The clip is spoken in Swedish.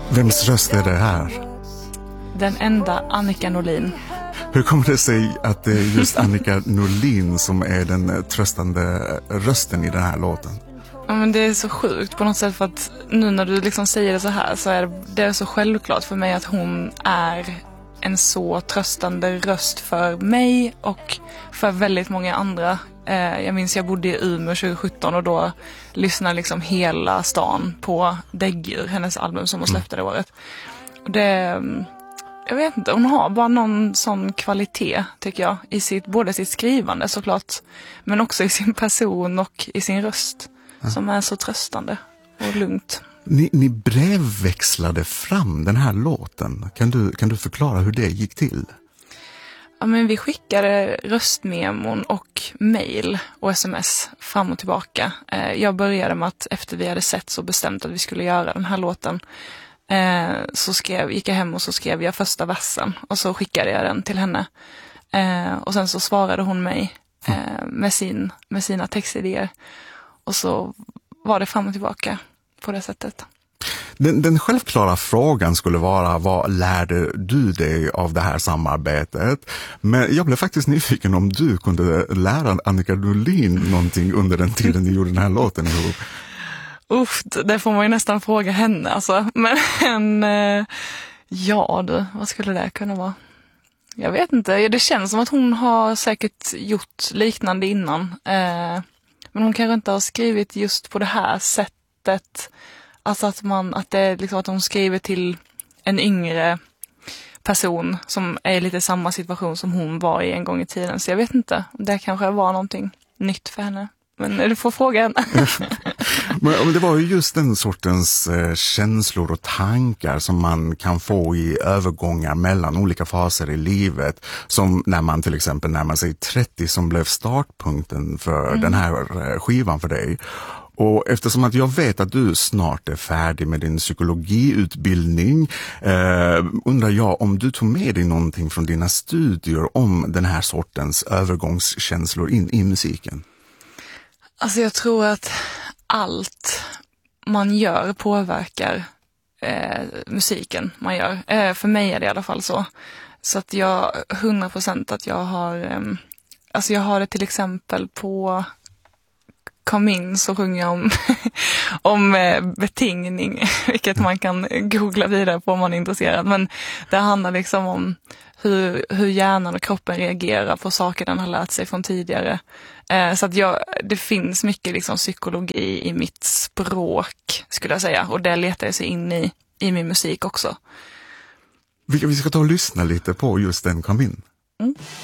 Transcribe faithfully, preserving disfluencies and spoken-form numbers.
Vems röst är det här? Den enda Annika Norlin. Hur kommer det sig att det är just Annika Norlin som är den tröstande rösten i den här låten? Ja, men det är så sjukt på något sätt, för att nu när du liksom säger det så här så är det, det är så självklart för mig att hon är en så tröstande röst för mig och för väldigt många andra. Eh, jag minns jag bodde i Umeå tjugo sjutton och då lyssnade liksom hela stan på Däggdjur, hennes album som hon släppte det året. Och det, jag vet inte, hon har bara någon sån kvalitet tycker jag i sitt, både sitt skrivande såklart, men också i sin person och i sin röst ja. Som är så tröstande och lugnt. Ni, ni brevväxlade fram den här låten. Kan du, kan du förklara hur det gick till? Ja, men vi skickade röstmemon och mejl och sms fram och tillbaka. Eh, jag började med att efter vi hade sett så bestämt att vi skulle göra den här låten eh, så skrev, gick jag hem och så skrev jag första versen och så skickade jag den till henne. Eh, och sen så svarade hon mig eh, med, sin, med sina textidéer och så var det fram och tillbaka på det sättet. Den, den självklara frågan skulle vara, vad lärde du dig av det här samarbetet? Men jag blev faktiskt nyfiken om du kunde lära Annika Norlin någonting under den tiden ni gjorde den här låten ihop. Uff, det får man ju nästan fråga henne alltså. Men eh, ja du, vad skulle det kunna vara? Jag vet inte, det känns som att hon har säkert gjort liknande innan. Eh, men hon kanske inte har skrivit just på det här sättet. Alltså att man att det är liksom att hon skriver till en yngre person som är i lite samma situation som hon var i en gång i tiden. Så jag vet inte, det kanske var någonting nytt för henne. Men du får fråga henne. Men det var ju just den sortens eh, känslor och tankar som man kan få i övergångar mellan olika faser i livet. Som när man till exempel närmar sig trettio som blev startpunkten för mm. den här eh, skivan för dig. Och eftersom att jag vet att du snart är färdig med din psykologiutbildning eh, undrar jag om du tog med dig någonting från dina studier om den här sortens övergångskänslor in i musiken. Alltså jag tror att allt man gör påverkar eh, musiken man gör. Eh, för mig är det i alla fall så. Så att jag hundra procent att jag har eh, alltså jag har det till exempel på Kom in så sjunger jag om, om eh, betingning, vilket man kan googla vidare på om man är intresserad. Men det handlar liksom om hur, hur hjärnan och kroppen reagerar på saker den har lärt sig från tidigare. Eh, så att jag, det finns mycket liksom psykologi i mitt språk skulle jag säga. Och det letar jag sig in i, i min musik också. Vi, vi ska ta och lyssna lite på just den Kom in. Mm.